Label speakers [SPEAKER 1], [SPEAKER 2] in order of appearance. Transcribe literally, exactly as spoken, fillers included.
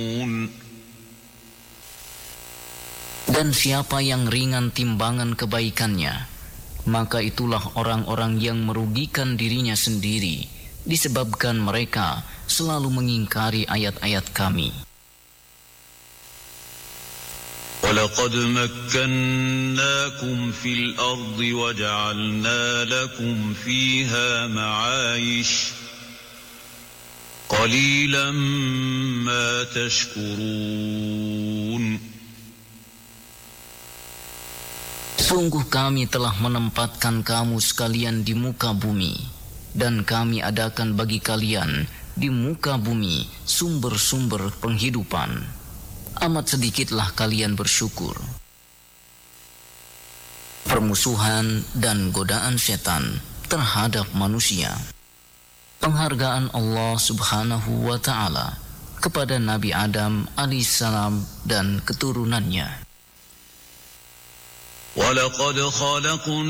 [SPEAKER 1] Dan siapa yang ringan timbangan kebaikannya, maka itulah orang-orang yang merugikan dirinya sendiri, disebabkan mereka selalu mengingkari ayat-ayat kami.
[SPEAKER 2] وَلَقَدْ مَكَّنَّاكُمْ فِي الْأَرْضِ وَجَعَلْنَا لَكُمْ فِيهَا مَعَايِشَ قَلِيلًا مَا تَشْكُرُونَ.
[SPEAKER 1] Sungguh kami telah menempatkan kamu sekalian di muka bumi, dan kami adakan bagi kalian di muka bumi sumber-sumber penghidupan. Amat sedikitlah kalian bersyukur. Permusuhan dan godaan setan terhadap manusia. Penghargaan Allah Subhanahu wa Ta'ala kepada Nabi Adam alaihissalam dan keturunannya.
[SPEAKER 2] وَلَقَدْ خَلَقْنَا